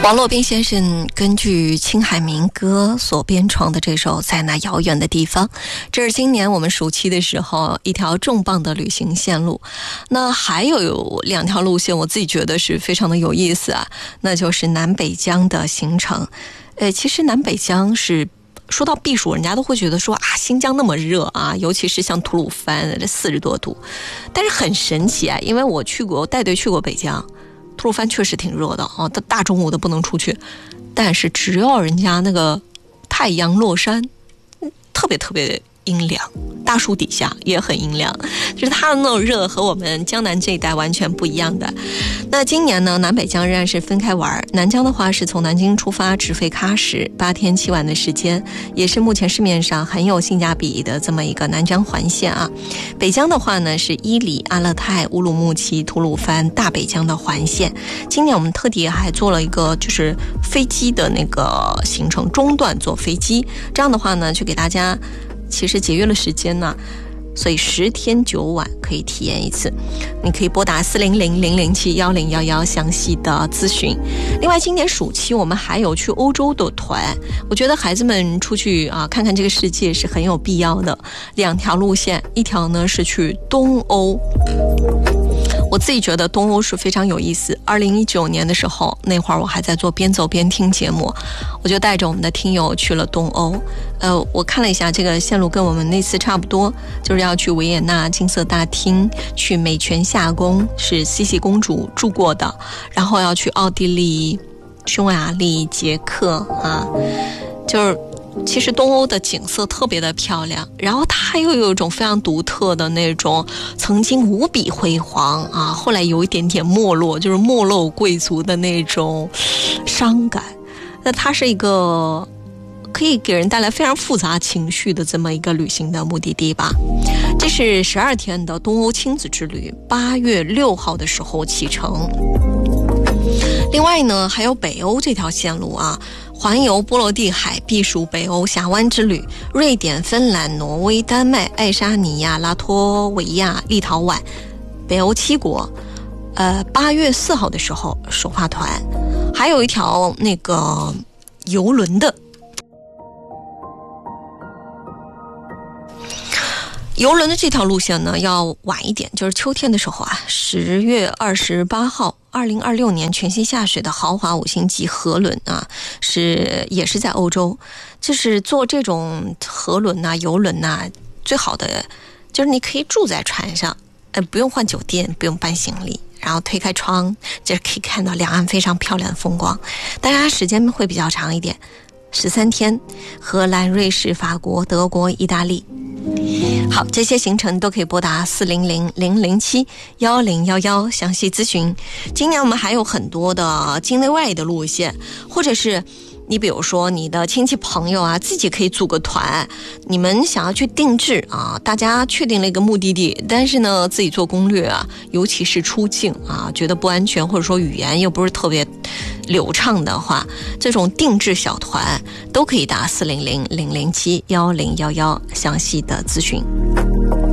王洛宾先生根据青海民歌所编创的这首《在那遥远的地方》，这是今年我们暑期的时候一条重磅的旅行线路。那还有2条路线我自己觉得是非常的有意思啊，那就是南北疆的行程。其实南北疆是说到避暑，人家都会觉得说啊，新疆那么热啊，尤其是像吐鲁番这40多度，但是很神奇啊，因为我去过，带队去过北疆。吐鲁番确实挺热的啊，大中午的不能出去，但是只要人家那个太阳落山，特别特别阴凉，大树底下也很阴凉，就是它的那种热和我们江南这一带完全不一样的。那今年呢，南北疆仍然是分开玩，南疆的话是从南京出发直飞喀什，8天7晚的时间，也是目前市面上很有性价比的这么一个南疆环线啊。北疆的话呢是伊犁、阿勒泰、乌鲁木齐、吐鲁番、大北疆的环线。今年我们特地还做了一个就是飞机的那个行程，中段坐飞机，这样的话呢，去给大家其实节约了时间呢，所以10天9晚可以体验一次。你可以拨打400-007-1011详细的咨询。另外今年暑期我们还有去欧洲的团，我觉得孩子们出去啊看看这个世界是很有必要的。2条路线，一条呢是去东欧，我自己觉得东欧是非常有意思。2019年的时候，那会儿我还在做边走边听节目，我就带着我们的听友去了东欧。我看了一下这个线路跟我们那次差不多，就是要去维也纳金色大厅，去美泉夏宫，是茜茜公主住过的，然后要去奥地利、匈牙利、捷克啊，就是其实东欧的景色特别的漂亮，然后它又有一种非常独特的那种曾经无比辉煌啊，后来有一点点没落，就是没落贵族的那种伤感。那它是一个可以给人带来非常复杂情绪的这么一个旅行的目的地吧。这是12天的东欧亲子之旅，8月6号的时候启程。另外呢，还有北欧这条线路啊，环游波罗的海，避暑北欧峡湾之旅，瑞典、芬兰、挪威、丹麦、爱沙尼亚、拉脱维亚、立陶宛，北欧7国。8月4号的时候首发团。还有一条那个游轮的。游轮的这条路线呢要晚一点，就是秋天的时候啊，10月28号2026年全新下水的豪华5星级河轮啊，也是在欧洲。就是坐这种河轮啊、游轮啊，最好的就是你可以住在船上，不用换酒店，不用搬行李，然后推开窗就可以看到两岸非常漂亮的风光。当然时间会比较长一点，13天，荷兰、瑞士、法国、德国、意大利。好，这些行程都可以拨打400-007-1011详细咨询。今年我们还有很多的境内外的路线，或者是你比如说你的亲戚朋友啊，自己可以组个团，你们想要去定制啊，大家确定了一个目的地，但是呢自己做攻略啊，尤其是出境啊觉得不安全，或者说语言又不是特别流畅的话，这种定制小团都可以打400-007-1011详细的咨询。